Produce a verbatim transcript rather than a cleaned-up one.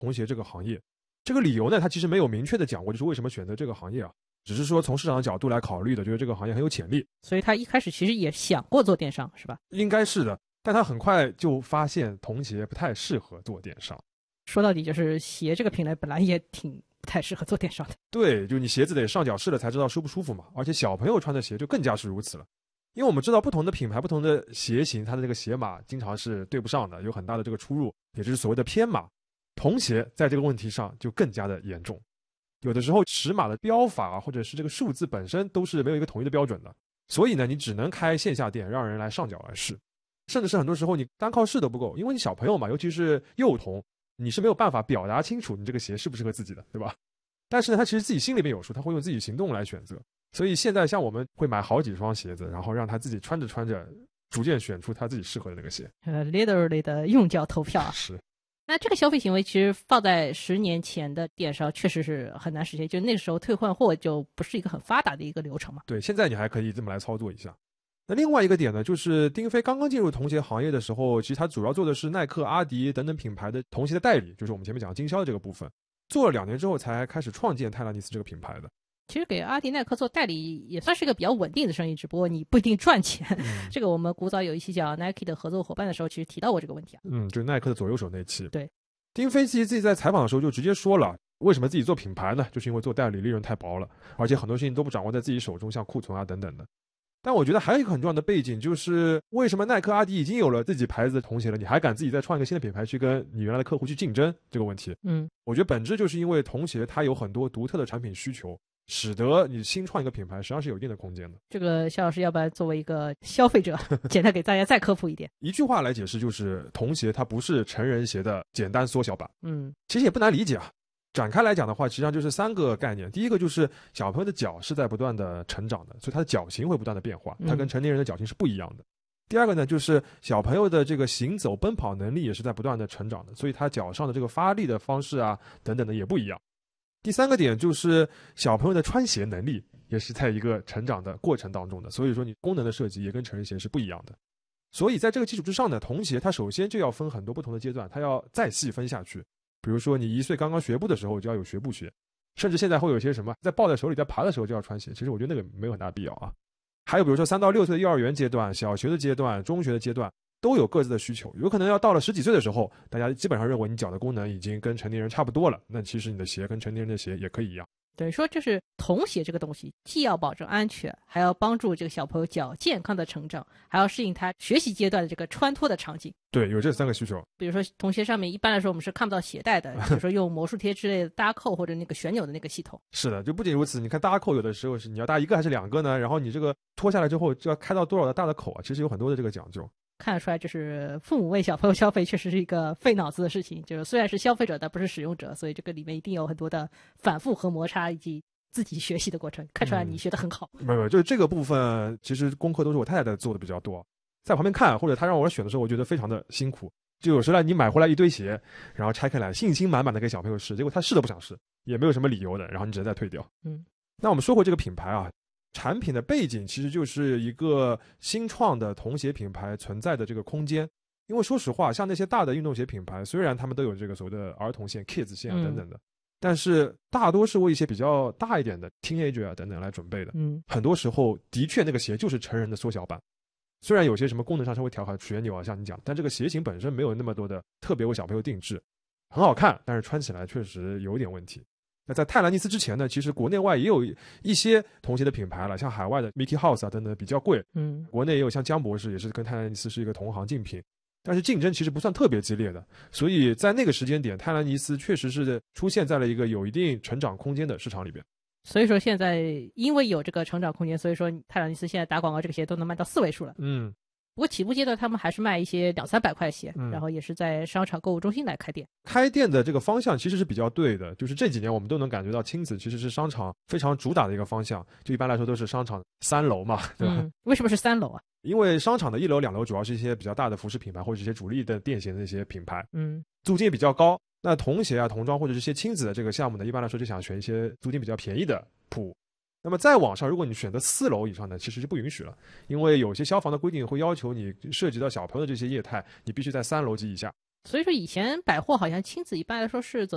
童鞋这个行业。这个理由呢，他其实没有明确的讲过，就是为什么选择这个行业啊，只是说从市场的角度来考虑的，觉得这个行业很有潜力。 所以他一开始其实也想过做电商，是吧？ 应该是的，但他很快就发现童鞋不太适合做电商。 说到底就是鞋这个品类本来也挺不太适合做电商的。 对，就你鞋子得上脚试了才知道舒不舒服嘛，而且小朋友穿的鞋就更加是如此了。因为我们知道不同的品牌不同的鞋型，它的这个鞋码经常是对不上的，有很大的这个出入，也就是所谓的偏码。童鞋在这个问题上就更加的严重，有的时候尺码的标法啊，或者是这个数字本身都是没有一个统一的标准的，所以呢你只能开线下店让人来上脚来试，甚至是很多时候你单靠试都不够，因为你小朋友嘛，尤其是幼童，你是没有办法表达清楚你这个鞋适不适合自己的，对吧？但是呢他其实自己心里面有数，他会用自己行动来选择。所以现在像我们会买好几双鞋子，然后让他自己穿着穿着逐渐选出他自己适合的那个鞋。 呃 literally 的用脚投票啊。 是。 那这个消费行为其实放在十年前的电商确实是很难实现，就那时候退换货就不是一个很发达的一个流程嘛。 对，现在你还可以这么来操作一下。那另外一个点呢，就是丁飞刚刚进入童鞋行业的时候，其实他主要做的是耐克、阿迪等等品牌的童鞋的代理，就是我们前面讲经销的这个部分。做了两年之后才开始创建泰拉尼斯这个品牌的。 其实给阿迪耐克做代理也算是一个比较稳定的生意，只不过你不一定赚钱。嗯、这个我们古早有一期讲 Nike 的合作伙伴的时候，其实提到过这个问题啊。 嗯，就是耐克的左右手那期。 对， 丁飞自己自己在采访的时候就直接说了，为什么自己做品牌呢？就是因为做代理利润太薄了，而且很多事情都不掌握在自己手中，像库存啊等等的。但我觉得还有一个很重要的背景，就是为什么耐克、阿迪已经有了自己牌子的童鞋了，你还敢自己再创一个新的品牌去跟你原来的客户去竞争这个问题？ 嗯， 我觉得本质就是因为童鞋它有很多独特的产品需求，使得你新创一个品牌实际上是有一定的空间的。 这个肖老师要不然作为一个消费者简单给大家再科普一点。 一句话来解释，就是童鞋它不是成人鞋的简单缩小版。 嗯， 其实也不难理解啊。展开来讲的话，实际上就是三个概念。第一个就是小朋友的脚是在不断的成长的，所以他的脚型会不断的变化，他跟成年人的脚型是不一样的。嗯、第二个呢，就是小朋友的这个行走奔跑能力也是在不断的成长的，所以他脚上的这个发力的方式啊等等的也不一样。第三个点就是小朋友的穿鞋能力也是在一个成长的过程当中的，所以说你功能的设计也跟成人鞋是不一样的。所以在这个基础之上呢，童鞋它首先就要分很多不同的阶段，它要再细分下去。比如说你一岁刚刚学步的时候就要有学步鞋，甚至现在会有一些什么在抱在手里在爬的时候就要穿鞋，其实我觉得那个没有很大必要啊。还有比如说三到六岁的幼儿园阶段、小学的阶段、中学的阶段都有各自的需求，有可能要到了十几岁的时候，大家基本上认为你脚的功能已经跟成年人差不多了，那其实你的鞋跟成年人的鞋也可以一样。 等于说就是童鞋这个东西既要保证安全，还要帮助这个小朋友脚健康的成长，还要适应他学习阶段的这个穿脱的场景。 对，有这三个需求。 比如说童鞋上面一般来说我们是看不到鞋带的，比如说用魔术贴之类的搭扣或者那个旋钮的那个系统。 是的，就不仅如此，你看搭扣有的时候是你要搭一个还是两个呢，然后你这个脱下来之后就要开到多少的大的口啊，其实有很多的这个讲究。 看得出来，就是父母为小朋友消费确实是一个费脑子的事情，就是虽然是消费者但不是使用者，所以这个里面一定有很多的反复和摩擦以及自己学习的过程。看出来你学得很好。 嗯、没有没有，就是这个部分其实功课都是我太太在做的比较多，在旁边看或者她让我选的时候，我觉得非常的辛苦。就有时候你买回来一堆鞋，然后拆开来信心满满的给小朋友试，结果他试都不想试，也没有什么理由的，然后你只能再退掉。 嗯， 那我们说回这个品牌啊，产品的背景其实就是一个新创的童鞋品牌存在的这个空间。因为说实话，像那些大的运动鞋品牌，虽然他们都有这个所谓的儿童线、kids 线啊等等的、嗯，但是大多是为一些比较大一点的 teenager 啊等等来准备的。 嗯， 很多时候的确那个鞋就是成人的缩小版。虽然有些什么功能上稍微调好旋钮啊，像你讲，但这个鞋型本身没有那么多的特别为小朋友定制，很好看，但是穿起来确实有点问题。那在泰兰尼斯之前呢，其实国内外也有一些童鞋的品牌了，像海外的 Mickey House 啊等等比较贵， 嗯， 国内也有像江博士，也是跟泰兰尼斯是一个同行竞品，但是竞争其实不算特别激烈的，所以在那个时间点，泰兰尼斯确实是出现在了一个有一定成长空间的市场里边。 所以说现在因为有这个成长空间，所以说泰兰尼斯现在打广告这个鞋都能卖到四位数了。 嗯， 不过起步阶段他们还是卖一些两三百块鞋、 嗯、 然后也是在商场购物中心来开店。 开店的这个方向其实是比较对的，就是这几年我们都能感觉到亲子其实是商场非常主打的一个方向，就一般来说都是商场三楼嘛，对吧、 嗯、为什么是三楼啊？ 因为商场的一楼两楼主要是一些比较大的服饰品牌或者一些主力的店鞋的那些品牌， 嗯， 租金也比较高。那童鞋啊童装或者是一些亲子的这个项目呢，一般来说就想选一些租金比较便宜的铺。那么再往上，如果你选择四楼以上呢，其实就不允许了，因为有些消防的规定会要求你涉及到小朋友的这些业态，你必须在三楼及以下。 所以说以前百货好像亲子一般来说是走